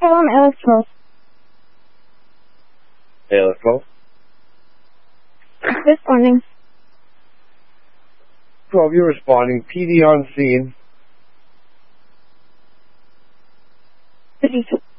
Hello, I'm Alex 12. Alex 12? This morning. 12, you're responding. PD on scene. 52.